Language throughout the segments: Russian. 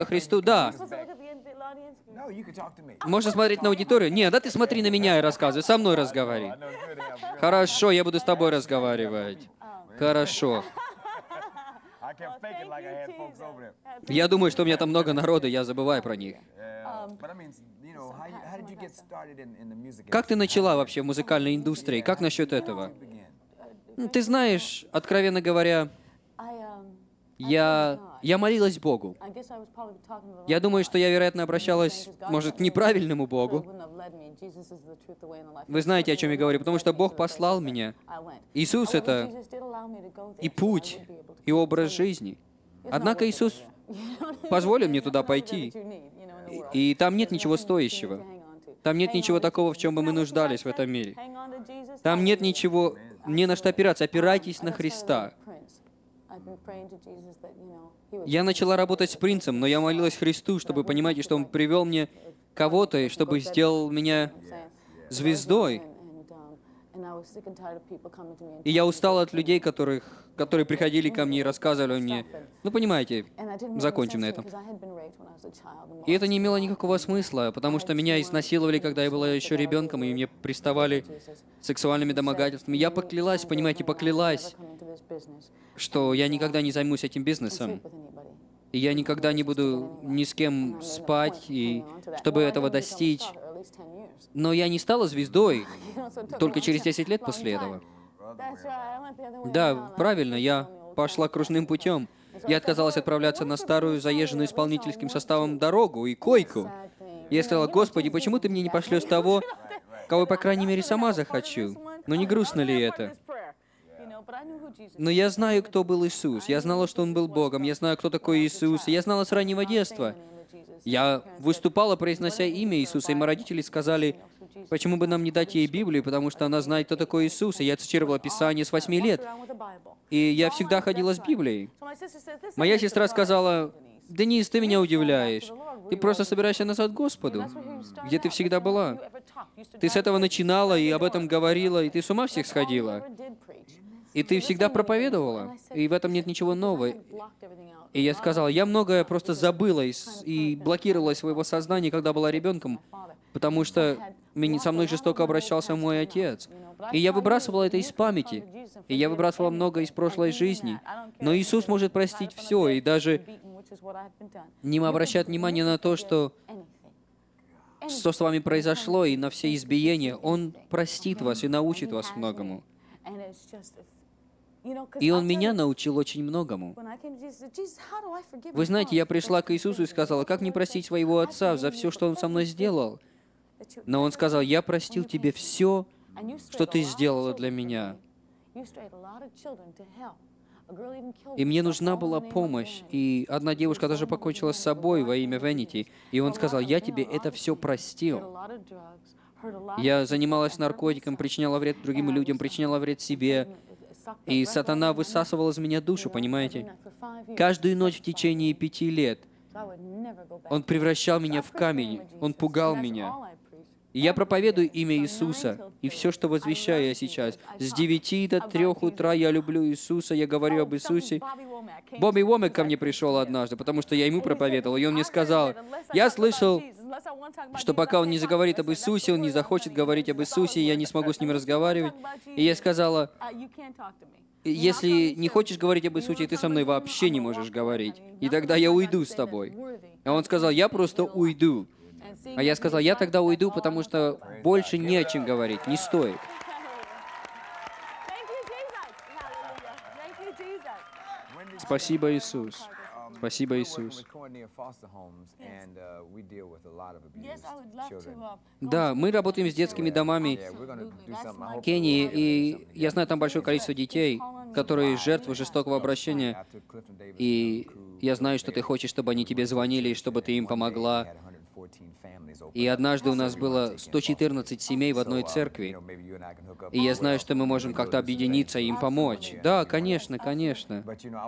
Христу, да. Можно смотреть на аудиторию? Нет, да ты смотри на меня и рассказывай, со мной разговаривай. Хорошо, я буду с тобой разговаривать. Хорошо. Я думаю, что у меня там много народа, я забываю про них. Как ты начала вообще в музыкальной индустрии? Как насчет этого? Ты знаешь, откровенно говоря, я молилась Богу. Я думаю, что я, вероятно, обращалась, может, к неправильному Богу. Вы знаете, о чем я говорю, потому что Бог послал меня. Иисус — это и путь, и образ жизни. Однако Иисус позволил мне туда пойти. И там нет ничего стоящего. Там нет ничего такого, в чем бы мы нуждались в этом мире. Там нет ничего, не на что опираться. Опирайтесь на Христа. Я начала работать с принцем, но я молилась Христу, чтобы, понимаете, что Он привел мне кого-то, и чтобы сделал меня звездой. И я устала от людей, которые приходили ко мне и рассказывали мне. Ну, понимаете, закончим на этом. И это не имело никакого смысла, потому что меня изнасиловали, когда я была еще ребенком, и мне приставали сексуальными домогательствами. Я поклялась, понимаете, поклялась, что я никогда не займусь этим бизнесом. И я никогда не буду ни с кем спать, и чтобы этого достичь. Но я не стала звездой только через 10 лет после этого. Да, правильно, я пошла кружным путем. Я отказалась отправляться на старую, заезженную исполнительским составом дорогу и койку. Я сказала: «Господи, почему ты мне не пошлешь того, кого, по крайней мере, сама захочу?» Но не грустно ли это? Но я знаю, кто был Иисус. Я знала, что Он был Богом. Я знаю, кто такой Иисус. И я знала с раннего детства. Я выступала, произнося имя Иисуса, и мои родители сказали: «Почему бы нам не дать ей Библию, потому что она знает, кто такой Иисус». И я цитировала Писание с 8 лет. И я всегда ходила с Библией. Моя сестра сказала: «Денис, ты меня удивляешь. Ты просто собираешься назад к Господу, где ты всегда была. Ты с этого начинала и об этом говорила, и ты с ума всех сходила. И ты всегда проповедовала, и в этом нет ничего нового». И я сказал: я многое просто забыла и блокировала своего сознания, когда была ребенком, потому что со мной жестоко обращался мой отец. И я выбрасывала это из памяти, и я выбрасывала много из прошлой жизни. Но Иисус может простить все, и даже не обращать внимания на то, что с вами произошло, и на все избиения. Он простит вас и научит вас многому. И Он меня научил очень многому. Вы знаете, я пришла к Иисусу и сказала: как мне простить своего отца за все, что он со мной сделал? Но Он сказал: я простил тебе все, что ты сделала для меня. И мне нужна была помощь. И одна девушка даже покончила с собой во имя Венити. И Он сказал: я тебе это все простил. Я занималась наркотиком, причиняла вред другим людям, причиняла вред себе. И сатана высасывал из меня душу, понимаете? Каждую ночь в течение 5 лет он превращал меня в камень, он пугал меня. И я проповедую имя Иисуса, и все, что возвещаю я сейчас. С 9 до 3 утра я люблю Иисуса, я говорю об Иисусе. Бобби Уомек ко мне пришел однажды, потому что я ему проповедовал, и он мне сказал: я слышал, что пока он не заговорит об Иисусе, он не захочет говорить об Иисусе, и я не смогу с ним разговаривать. И я сказала: если не хочешь говорить об Иисусе, ты со мной вообще не можешь говорить, и тогда я уйду с тобой. А он сказал: я просто уйду. А я сказал: я тогда уйду, потому что больше не о чем говорить, не стоит. Спасибо, Иисус. Спасибо, Иисус. Да, мы работаем с детскими домами Кении, и я знаю, там большое количество детей, которые жертвы жестокого обращения, и я знаю, что ты хочешь, чтобы они тебе звонили, и чтобы ты им помогла. И однажды у нас было 114 семей в одной церкви, и я знаю, что мы можем как-то объединиться и им помочь. Да, конечно, конечно.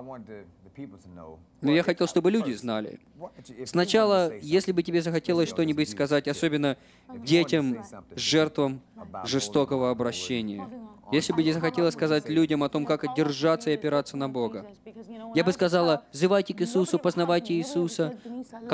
Но я хотел, чтобы люди знали. Сначала, если бы тебе захотелось что-нибудь сказать, особенно детям, жертвам жестокого обращения, Если бы не захотела сказать людям о том, как держаться и опираться на Бога. Я бы сказала, взывайте к Иисусу, познавайте Иисуса.